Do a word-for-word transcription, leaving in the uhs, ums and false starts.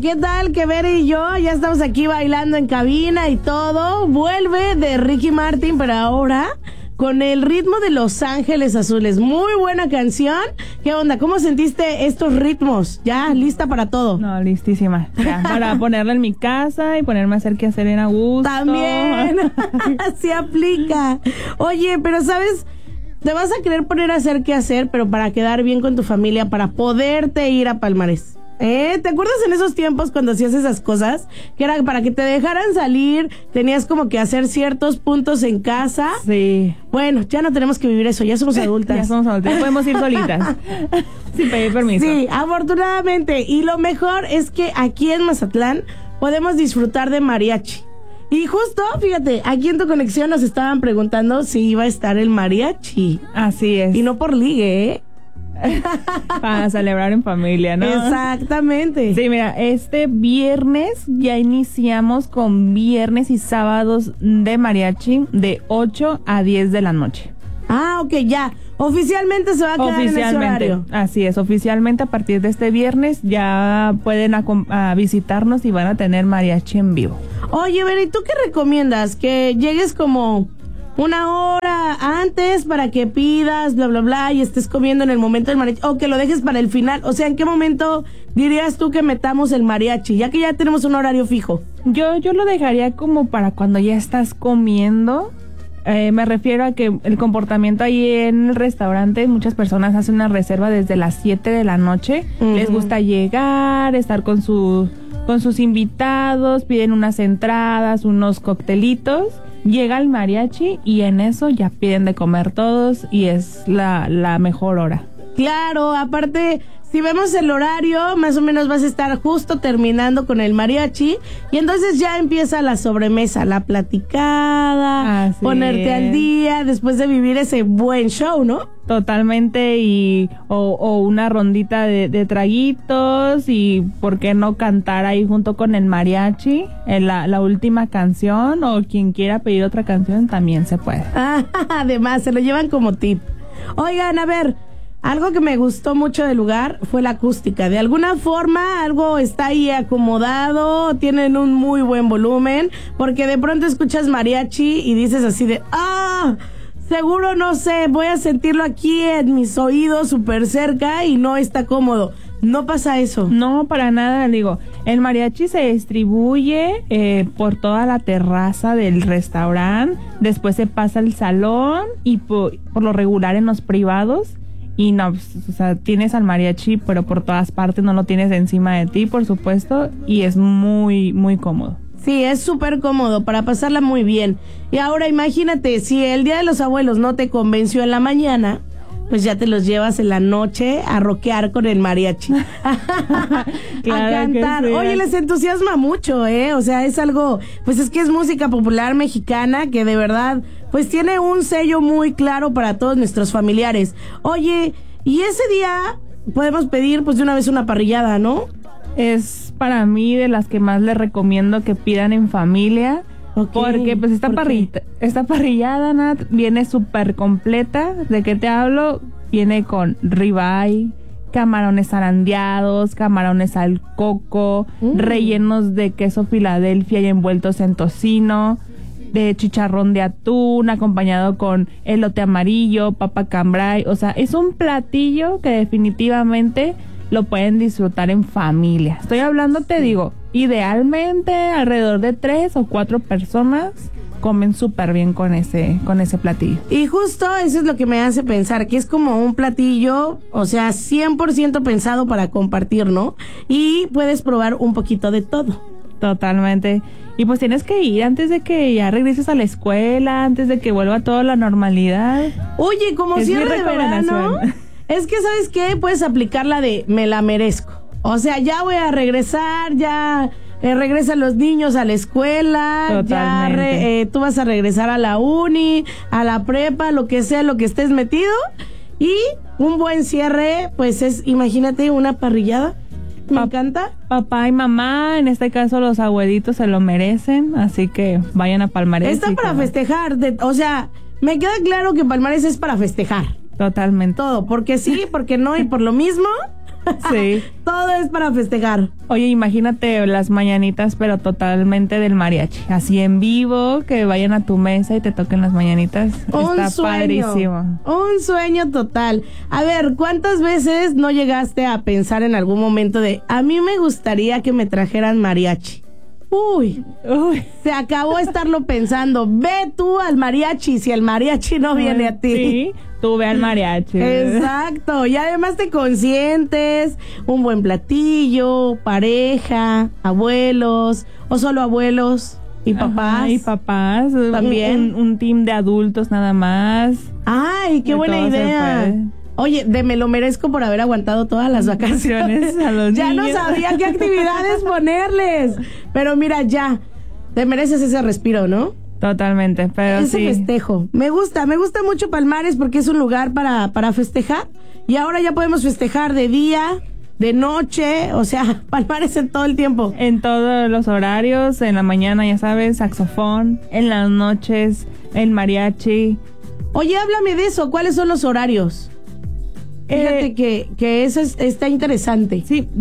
¿qué tal que Bere y yo ya estamos aquí bailando en cabina y todo? Vuelve de Ricky Martin, pero ahora con el ritmo de Los Ángeles Azules. Muy buena canción. ¿Qué onda? ¿Cómo sentiste estos ritmos? ¿Ya lista para todo? No, listísima. Ya, para ponerla en mi casa y ponerme a hacer qué hacer en a gusto. También. Así aplica. Oye, pero ¿sabes? Te vas a querer poner a hacer qué hacer, pero para quedar bien con tu familia, para poderte ir a Palmares. ¿Eh? ¿Te acuerdas en esos tiempos cuando hacías esas cosas? Que era para que te dejaran salir, tenías como que hacer ciertos puntos en casa. Sí. Bueno, ya no tenemos que vivir eso, ya somos adultas. Ya somos adultas, podemos ir solitas. Sin pedir permiso. Sí, afortunadamente. Y lo mejor es que aquí en Mazatlán podemos disfrutar de mariachi. Y justo, fíjate, aquí en Tu Conexión nos estaban preguntando si iba a estar el mariachi. Así es. Y no por ligue, ¿eh? Para celebrar en familia, ¿no? Exactamente. Sí, mira, este viernes ya iniciamos con viernes y sábados de mariachi de ocho a diez de la noche. Ah, ok, ya. Oficialmente se va a quedar en ese horario. Así es, oficialmente a partir de este viernes ya pueden a, a visitarnos y van a tener mariachi en vivo. Oye, Bere, ¿y tú qué recomiendas? ¿Que llegues como una hora antes para que pidas, bla, bla, bla, y estés comiendo en el momento del mariachi, o que lo dejes para el final? O sea, ¿en qué momento dirías tú que metamos el mariachi, ya que ya tenemos un horario fijo? Yo, yo lo dejaría como para cuando ya estás comiendo. Eh, me refiero a que el comportamiento ahí en el restaurante, muchas personas hacen una reserva desde las siete de la noche. Uh-huh. Les gusta llegar, estar con, su, con sus invitados, piden unas entradas, unos coctelitos. Llega el mariachi y en eso ya piden de comer todos y es la, la mejor hora. Claro, aparte, si vemos el horario, más o menos vas a estar justo terminando con el mariachi y entonces ya empieza la sobremesa, la platicada, Así ponerte es. al día después de vivir ese buen show, ¿no? Totalmente, y o, o una rondita de, de traguitos y por qué no cantar ahí junto con el mariachi en la, la última canción, o quien quiera pedir otra canción también se puede. Ah, además, se lo llevan como tip. Oigan, a ver, algo que me gustó mucho del lugar fue la acústica. De alguna forma, algo está ahí acomodado, tienen un muy buen volumen, porque de pronto escuchas mariachi y dices así de ¡ah! Seguro, no sé, voy a sentirlo aquí en mis oídos súper cerca y no está cómodo. No pasa eso. No, para nada, digo, el mariachi se distribuye eh, por toda la terraza del restaurante, después se pasa al salón y por, por lo regular en los privados. Y no, o sea, tienes al mariachi, pero por todas partes, no lo tienes encima de ti, por supuesto, y es muy, muy cómodo. Sí, es súper cómodo para pasarla muy bien. Y ahora imagínate, si el Día de los Abuelos no te convenció en la mañana, pues ya te los llevas en la noche a rockear con el mariachi. Claro, a cantar. Sí. Oye, les entusiasma mucho, ¿eh? O sea, es algo, pues es que es música popular mexicana que de verdad, pues tiene un sello muy claro para todos nuestros familiares. Oye, y ese día podemos pedir pues de una vez una parrillada, ¿no? Es para mí de las que más les recomiendo que pidan en familia. Okay. Porque pues esta, parrilla, esta parrillada, Nat, viene súper completa. ¿De qué te hablo? Viene con ribeye, camarones zarandeados, camarones al coco, mm. rellenos de queso Filadelfia y envueltos en tocino, de chicharrón de atún, acompañado con elote amarillo, papa cambray. O sea, es un platillo que definitivamente lo pueden disfrutar en familia. Estoy hablando, te digo, idealmente alrededor de tres o cuatro personas comen súper bien con ese, con ese platillo. Y justo eso es lo que me hace pensar, que es como un platillo, o sea, cien por ciento pensado para compartir, ¿no? Y puedes probar un poquito de todo. Totalmente. Y pues tienes que ir antes de que ya regreses a la escuela, antes de que vuelva toda la normalidad. Oye, como es cierre de verano, es que, ¿sabes qué? Puedes aplicar la de me la merezco. O sea, ya voy a regresar, ya eh, regresan los niños a la escuela, Totalmente. ya re, eh, tú vas a regresar a la uni, a la prepa, lo que sea, lo que estés metido. Y un buen cierre, pues es, imagínate, una parrillada. Me pa- encanta. Papá y mamá, en este caso los abuelitos se lo merecen, así que vayan a Palmares. Está para como... festejar, de, o sea, me queda claro que Palmares es para festejar. Totalmente. Todo, porque sí, porque no y por lo mismo. Sí. Todo es para festejar. Oye, imagínate las mañanitas, pero totalmente del mariachi. Así en vivo, que vayan a tu mesa y te toquen las mañanitas. Un Está sueño, padrísimo. Un sueño total. A ver, ¿cuántas veces no llegaste a pensar en algún momento de, a mí me gustaría que me trajeran mariachi? Uy, Uy, se acabó estarlo pensando. Ve tú al mariachi si el mariachi no viene a ti. Sí, tú ve al mariachi. Exacto, y además te consientes, un buen platillo, pareja, abuelos, o solo abuelos y papás. Ajá, y papás, también. Un, un team de adultos nada más. Ay, qué de buena idea. Oye, de me lo merezco por haber aguantado todas las vacaciones. A los ya niños. no sabía qué actividades ponerles. Pero mira, ya, te mereces ese respiro, ¿no? Totalmente, pero ese sí. festejo. Me gusta, me gusta mucho Palmares porque es un lugar para, para festejar. Y ahora ya podemos festejar de día, de noche, o sea, Palmares en todo el tiempo. En todos los horarios, en la mañana, ya sabes, saxofón, en las noches, el mariachi. Oye, háblame de eso, ¿cuáles son los horarios? Fíjate Eh, que, que eso es, está interesante. Sí,